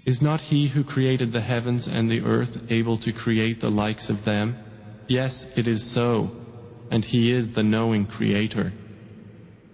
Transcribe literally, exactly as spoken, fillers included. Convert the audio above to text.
Is not He who created the heavens and the earth able to create the likes of them? Yes, it is so, and He is the knowing Creator.